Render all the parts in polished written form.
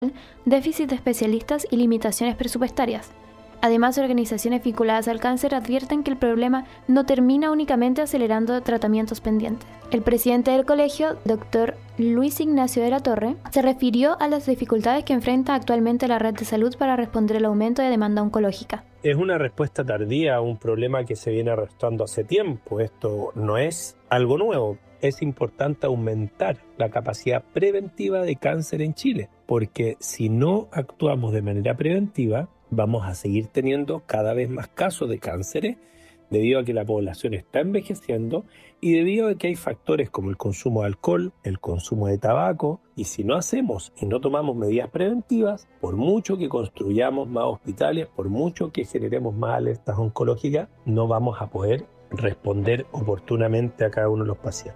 déficit de especialistas y limitaciones presupuestarias. Además, organizaciones vinculadas al cáncer advierten que el problema no termina únicamente acelerando tratamientos pendientes. El presidente del colegio, Dr. Luis Ignacio de la Torre, se refirió a las dificultades que enfrenta actualmente la red de salud para responder al aumento de demanda oncológica. Es una respuesta tardía a un problema que se viene arrastrando hace tiempo. Esto no es algo nuevo. Es importante aumentar la capacidad preventiva de cáncer en Chile, porque si no actuamos de manera preventiva, vamos a seguir teniendo cada vez más casos de cánceres debido a que la población está envejeciendo y debido a que hay factores como el consumo de alcohol, el consumo de tabaco, y si no hacemos y no tomamos medidas preventivas, por mucho que construyamos más hospitales, por mucho que generemos más alertas oncológicas, no vamos a poder responder oportunamente a cada uno de los pacientes.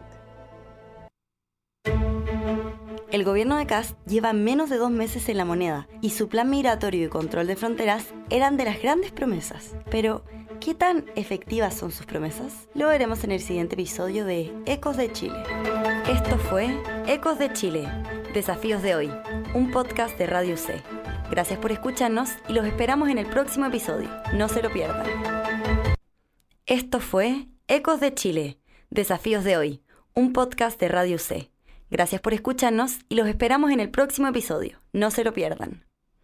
El gobierno de Kast lleva menos de 2 meses en la moneda y su plan migratorio y control de fronteras eran de las grandes promesas. Pero, ¿qué tan efectivas son sus promesas? Lo veremos en el siguiente episodio de Ecos de Chile. Esto fue Ecos de Chile, Desafíos de Hoy, un podcast de Radio C. Gracias por escucharnos y los esperamos en el próximo episodio. No se lo pierdan. Esto fue Ecos de Chile, Desafíos de Hoy, un podcast de Radio C. Gracias por escucharnos y los esperamos en el próximo episodio. No se lo pierdan.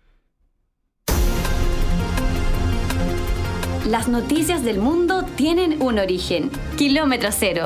Las noticias del mundo tienen un origen. Kilómetro Cero.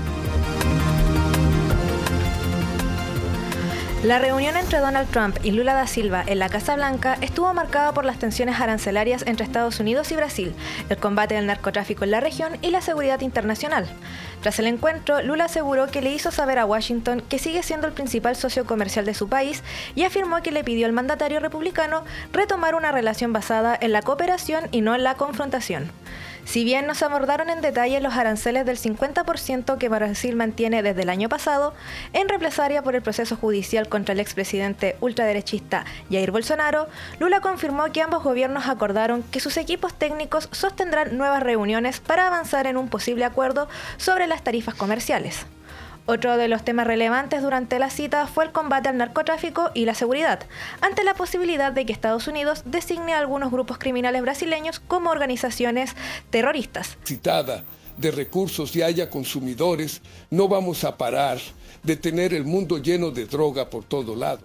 La reunión entre Donald Trump y Lula da Silva en la Casa Blanca estuvo marcada por las tensiones arancelarias entre Estados Unidos y Brasil, el combate del narcotráfico en la región y la seguridad internacional. Tras el encuentro, Lula aseguró que le hizo saber a Washington que sigue siendo el principal socio comercial de su país y afirmó que le pidió al mandatario republicano retomar una relación basada en la cooperación y no en la confrontación. Si bien no se abordaron en detalle los aranceles del 50% que Brasil mantiene desde el año pasado, en represalia por el proceso judicial contra el expresidente ultraderechista Jair Bolsonaro, Lula confirmó que ambos gobiernos acordaron que sus equipos técnicos sostendrán nuevas reuniones para avanzar en un posible acuerdo sobre las tarifas comerciales. Otro de los temas relevantes durante la cita fue el combate al narcotráfico y la seguridad, ante la posibilidad de que Estados Unidos designe a algunos grupos criminales brasileños como organizaciones terroristas. Citada de recursos y haya consumidores, no vamos a parar de tener el mundo lleno de droga por todo lado.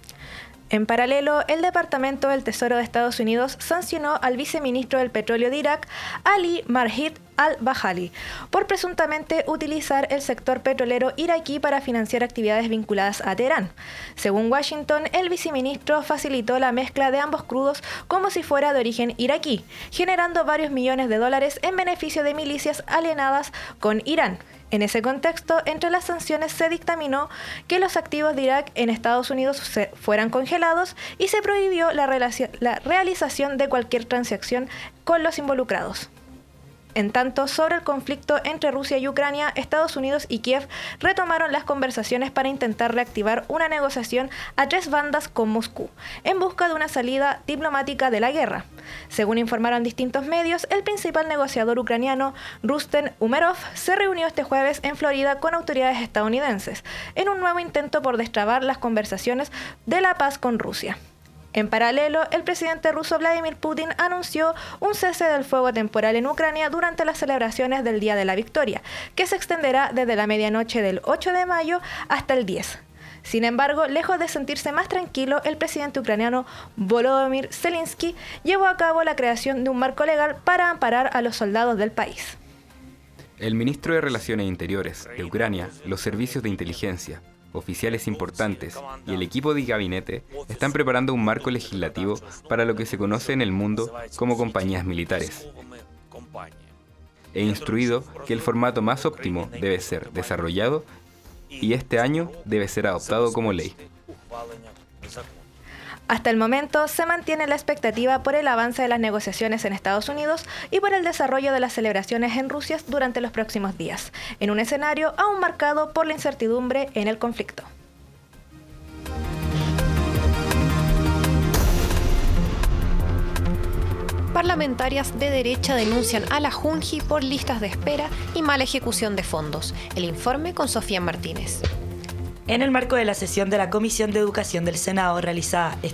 En paralelo, el Departamento del Tesoro de Estados Unidos sancionó al viceministro del Petróleo de Irak, Ali Marhit al-Bahali, por presuntamente utilizar el sector petrolero iraquí para financiar actividades vinculadas a Teherán. Según Washington, el viceministro facilitó la mezcla de ambos crudos como si fuera de origen iraquí, generando varios millones de dólares en beneficio de milicias alienadas con Irán. En ese contexto, entre las sanciones se dictaminó que los activos de Irak en Estados Unidos fueran congelados y se prohibió la realización de cualquier transacción con los involucrados. En tanto, sobre el conflicto entre Rusia y Ucrania, Estados Unidos y Kiev retomaron las conversaciones para intentar reactivar una negociación a 3 bandas con Moscú, en busca de una salida diplomática de la guerra. Según informaron distintos medios, el principal negociador ucraniano, Rustem Umerov, se reunió este jueves en Florida con autoridades estadounidenses, en un nuevo intento por destrabar las conversaciones de la paz con Rusia. En paralelo, el presidente ruso Vladimir Putin anunció un cese del fuego temporal en Ucrania durante las celebraciones del Día de la Victoria, que se extenderá desde la medianoche del 8 de mayo hasta el 10. Sin embargo, lejos de sentirse más tranquilo, el presidente ucraniano Volodymyr Zelensky llevó a cabo la creación de un marco legal para amparar a los soldados del país. El ministro de Relaciones Interiores de Ucrania, los servicios de inteligencia, oficiales importantes y el equipo de gabinete están preparando un marco legislativo para lo que se conoce en el mundo como compañías militares. He instruido que el formato más óptimo debe ser desarrollado y este año debe ser adoptado como ley. Hasta el momento se mantiene la expectativa por el avance de las negociaciones en Estados Unidos y por el desarrollo de las celebraciones en Rusia durante los próximos días, en un escenario aún marcado por la incertidumbre en el conflicto. Parlamentarias de derecha denuncian a la Junji por listas de espera y mala ejecución de fondos. El informe con Sofía Martínez. En el marco de la sesión de la Comisión de Educación del Senado realizada este